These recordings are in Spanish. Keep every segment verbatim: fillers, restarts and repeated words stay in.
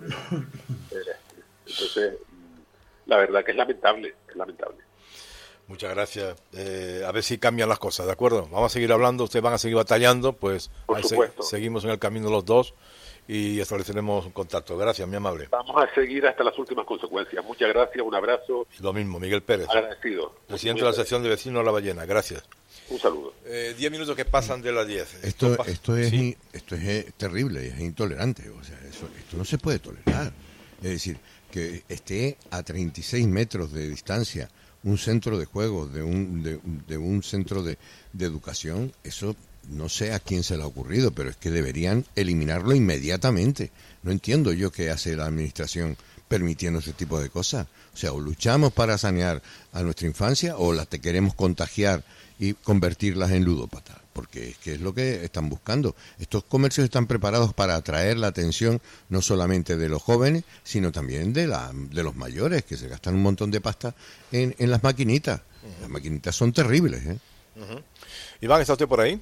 Eh, entonces, la verdad que es lamentable, es lamentable. Muchas gracias. Eh, a ver si cambian las cosas, ¿de acuerdo? Vamos a seguir hablando, ustedes van a seguir batallando, pues Por supuesto. Se, seguimos en el camino los dos y estableceremos un contacto. Gracias, muy amable. Vamos a seguir hasta las últimas consecuencias. Muchas gracias, un abrazo. Lo mismo, Miguel Pérez. Agradecido. Presidente de la sección de vecinos La Ballena, gracias. Un saludo. Eh, diez minutos que pasan de las diez. Esto, esto, esto, es, ¿sí? esto es terrible, es intolerante. O sea, eso, esto no se puede tolerar. Es decir, que esté a treinta y seis metros de distancia un centro de juegos de un, de, de un centro de, de educación, eso no sé a quién se le ha ocurrido, pero es que deberían eliminarlo inmediatamente. No entiendo yo qué hace la administración permitiendo ese tipo de cosas. O sea, o luchamos para sanear a nuestra infancia o las te queremos contagiar y convertirlas en ludópatas, porque es que es lo que están buscando. Estos comercios están preparados para atraer la atención no solamente de los jóvenes, sino también de la de los mayores, que se gastan un montón de pasta en, en las maquinitas. Uh-huh. Las maquinitas son terribles, ¿eh? Uh-huh. Iván, ¿está usted por ahí?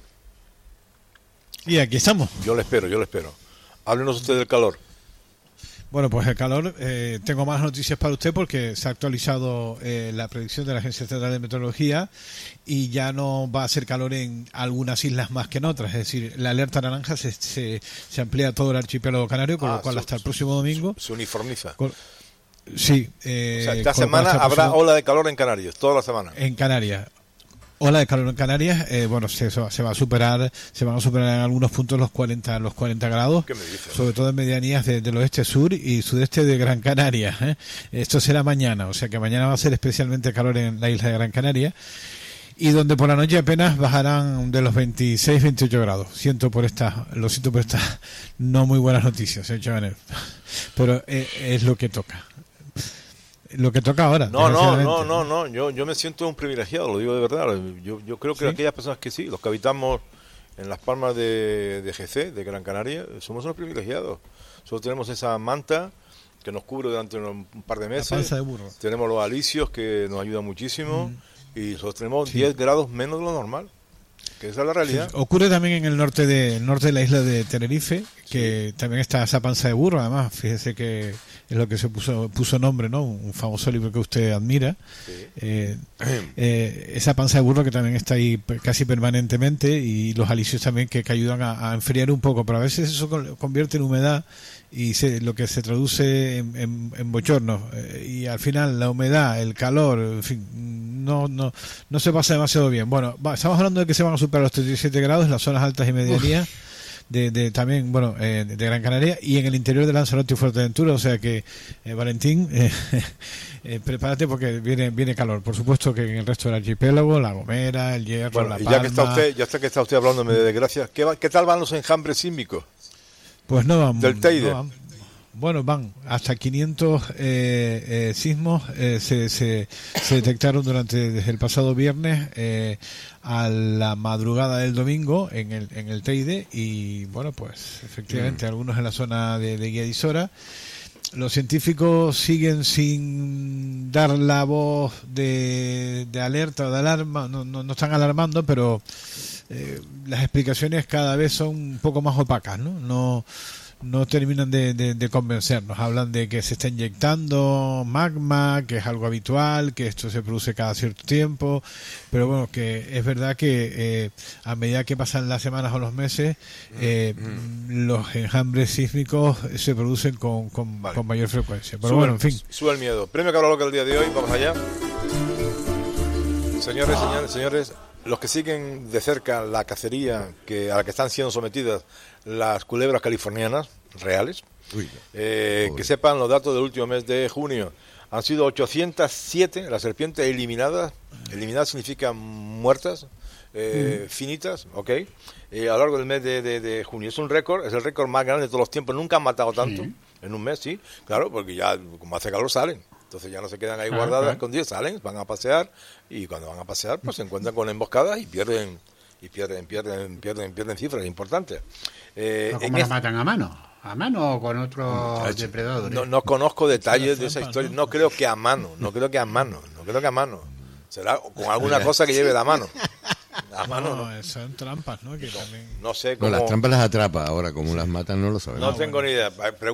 Y aquí estamos. Yo le espero, yo le espero. Háblenos usted del calor. Bueno, pues el calor, eh, tengo más noticias para usted porque se ha actualizado eh, la predicción de la Agencia Estatal de Meteorología y ya no va a hacer calor en algunas islas más que en otras. Es decir, la alerta naranja se, se, se amplía a todo el archipiélago canario, con ah, lo cual su, hasta el próximo domingo... Se uniformiza. Con, sí. Eh, o sea, esta semana habrá próximo, ola de calor en Canarias, toda la semana. En Canarias. Ola de calor en Canarias, eh, bueno, se, se va a superar, se van a superar en algunos puntos los cuarenta, los cuarenta grados, ¿qué me dices? Sobre todo en medianías de, del oeste, sur y sudeste de Gran Canaria. ¿eh? Esto será mañana, o sea que mañana va a ser especialmente calor en la isla de Gran Canaria, y donde por la noche apenas bajarán de los veintiséis, veintiocho grados. Siento por esta, lo siento por estas no muy buenas noticias, ¿eh, Chavanel? Pero eh, es lo que toca. Lo que toca ahora. No, no, no, no, no. Yo, yo me siento un privilegiado, lo digo de verdad. Yo, yo creo que ¿sí? Aquellas personas que sí, los que habitamos en las palmas de, de G C, de Gran Canaria, somos unos privilegiados. Solo tenemos esa manta que nos cubre durante un par de meses. La panza de burro. Tenemos los alisios que nos ayudan muchísimo mm. y nosotros tenemos sí. diez grados menos de lo normal. Que esa es la realidad. Sí. Ocurre también en el norte de el norte de la isla de Tenerife, que sí. también está esa panza de burro. Además, fíjese que es lo que se puso puso nombre, ¿no? Un famoso libro que usted admira. Sí. Eh, eh, esa panza de burro que también está ahí casi permanentemente, y los alisios también que, que ayudan a, a enfriar un poco, pero a veces eso convierte en humedad y se, lo que se traduce en, en, en bochornos, eh, y al final la humedad, el calor, en fin, no no no se pasa demasiado bien. Bueno, va, estamos hablando de que se van a superar los treinta y siete grados en las zonas altas y medianías de, de también, bueno, eh, de Gran Canaria y en el interior de Lanzarote y Fuerteventura, o sea que eh, Valentín, eh, eh, prepárate porque viene viene calor. Por supuesto que en el resto del archipiélago, La Gomera, El Hierro, bueno, La y Palma. Ya que está usted, ya está que está usted hablándome de desgracias, ¿qué, va, qué tal van los enjambres sísmicos? Pues no van. Del Teide. No van. Bueno, van hasta quinientos eh, eh, sismos eh, se, se, se detectaron durante desde el pasado viernes eh, a la madrugada del domingo en el en el Teide, y bueno, pues efectivamente mm. algunos en la zona de, de Guiadisora. Los científicos siguen sin dar la voz de, de alerta o de alarma, no, no, no están alarmando, pero eh, las explicaciones cada vez son un poco más opacas, ¿no? No no terminan de, de, de convencernos. Hablan de que se está inyectando magma, que es algo habitual, que esto se produce cada cierto tiempo, pero bueno, que es verdad que eh, a medida que pasan las semanas o los meses, eh, mm. los enjambres sísmicos se producen con, con, vale. con mayor frecuencia. Pero sube, bueno, en fin. Sube el miedo. Premio Cabra Loca el día de hoy, vamos allá. Señores, señores, señores, los que siguen de cerca la cacería que a la que están siendo sometidas las culebras californianas reales, Uy, eh, que sepan los datos del último mes de junio. Han sido ochocientas siete las serpientes eliminadas. Eliminadas significa muertas, eh, mm. finitas, ok, eh, a lo largo del mes de, de, de junio. Es un récord, es el récord más grande de todos los tiempos. Nunca han matado tanto sí. en un mes, sí, claro, porque ya como hace calor salen. Entonces ya no se quedan ahí ah, guardadas, ah. escondidas, salen, van a pasear, y cuando van a pasear pues se encuentran con emboscadas y pierden y pierden pierden pierden pierden cifras importantes. Eh, ¿Cómo las este... matan a mano? ¿A mano o con otros Muchacho, depredadores? No, no conozco detalles de esa historia. No creo que a mano, no creo que a mano, no creo que a mano. Será con alguna cosa que lleve la mano. A mano no, no. Son trampas, ¿no? Que no, también... no sé cómo... No, las trampas las atrapa. Ahora, como las matan, no lo sabemos. No tengo ni idea.